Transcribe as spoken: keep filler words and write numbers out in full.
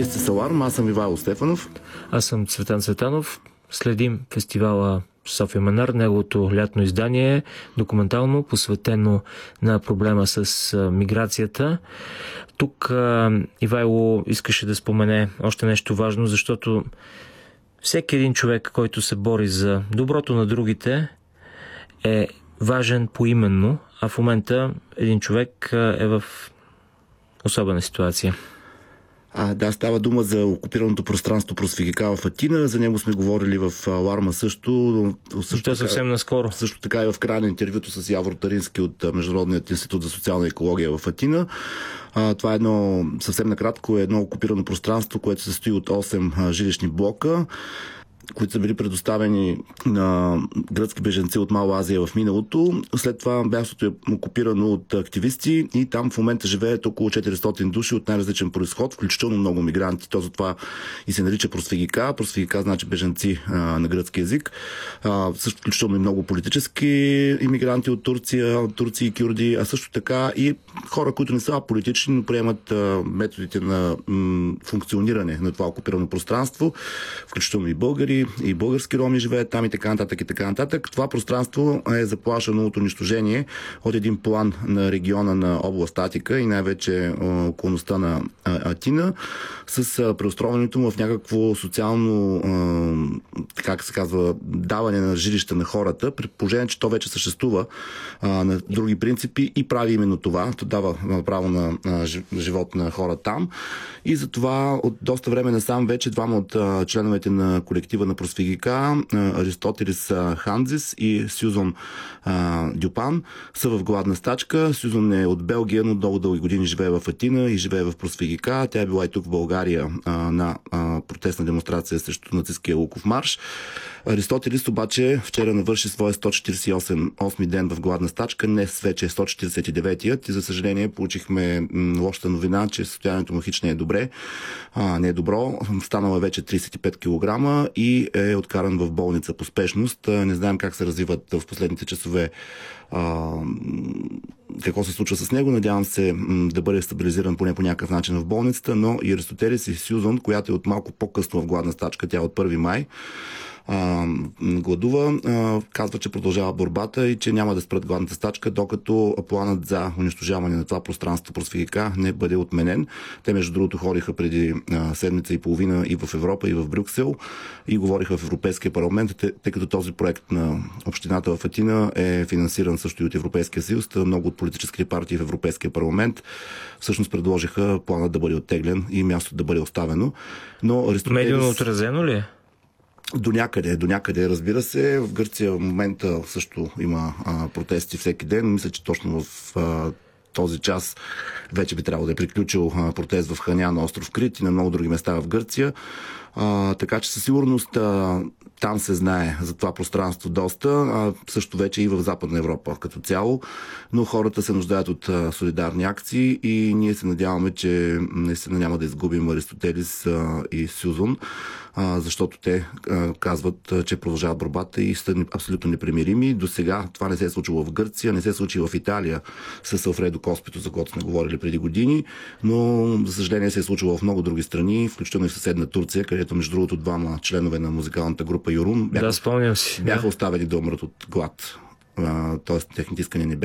сте с Аларм, аз съм Ивайло Стефанов. Аз съм Цветан Цветанов. Следим фестивала София Манар, неговото лятно издание, документално, посветено на проблема с миграцията. Тук Ивайло искаше да спомене още нещо важно, защото всеки един човек, който се бори за доброто на другите, е важен поименно, а в момента един човек е в особена ситуация. А, да, става дума за окупираното пространство Просвигика в Атина. За него сме говорили в Аларма също. също Това е съвсем наскоро. Също така и в края на интервюто с Явор Тарински от Международният институт за социална екология в Атина. А, това е едно, съвсем накратко, е едно окупирано пространство, което се състои от осем а, жилищни блока, които са били предоставени на гръцки бежанци от Мала Азия в миналото. След това мястото е окупирано от активисти и там в момента живеят около четиристотин души от най-различен произход, включително много мигранти. То затова и се нарича Просвигика. Просвигика значи бежанци а, на гръцки език. А, също включително и много политически имигранти от Турция, от Турция и кюрди, а също така и хора, които не са политични, но приемат а, методите на м, функциониране на това окупирано пространство, включително и българи, и български роми живеят там и така нататък и така нататък. Това пространство е заплашено от унищожение от един план на региона на област Атика и най-вече околността на Атина с преустройването му в някакво социално, как се казва, даване на жилища на хората, при положение, че то вече съществува на други принципи и прави именно това. То дава право на живот на хора там. И затова от доста време насам вече двама от членовете на колектива на Просвигика, Аристотелис Ханзис и Сюзан а, Дюпан, са в гладна стачка. Сюзан е от Белгия, но много дълги години живее в Атина и живее в Просвигика. Тя е била и тук в България а, на а, протестна демонстрация срещу нацистския Луков марш. Аристотелис обаче вчера навърши своя сто четиридесет и осми ден в гладна стачка. Днес вече е сто четиридесет и деветият и за съжаление получихме лошата новина, че състоянието му хич не е добре. А, не е добро. Станала вече тридесет и пет килограма и е откаран в болница по спешност. Не знаем как се развиват в последните часове а, какво се случва с него. Надявам се да бъде стабилизиран поне по някакъв начин в болницата, но и Аристотелис и Сюзан, която е от малко по-късно в гладна стачка, тя е от първи май, А, гладува, а, казва, че продължава борбата и че няма да спрат гладната стачка, докато планът за унищожаване на това пространство Просвигика не бъде отменен. Те, между другото, ходиха преди а, седмица и половина и в Европа, и в Брюксел и говориха в Европейския парламент, тъй, тъй като този проект на общината в Атина е финансиран също и от Европейския съюз. Много от политическите партии в Европейския парламент всъщност предложиха планът да бъде оттеглен и мястото да бъде оставено. Но Аристотелис... Медийно отразено ли е? До някъде, до някъде, разбира се. В Гърция в момента също има а, протести всеки ден. Мисля, че точно в а, този час вече би трябвало да е приключил а, протест в Ханя на остров Крит и на много други места в Гърция. А, така че със сигурност а, там се знае за това пространство доста, а също вече и в Западна Европа като цяло, но хората се нуждаят от а, солидарни акции и ние се надяваме, че наистина няма да изгубим Аристотелис а, и Сюзан, а, защото те а, казват, а, че продължават борбата и са абсолютно непримирими. До сега това не се е случило в Гърция, не се е случило в Италия с Алфредо Коспито, за който сме говорили преди години, но за съжаление се е случило в много други страни, включително и в съседна Турция, където между другото двама членове на музикалната група Юрун бяха, да, спомням си, бяха да. оставени да умрат от глад. Т.е. техните искания не бяха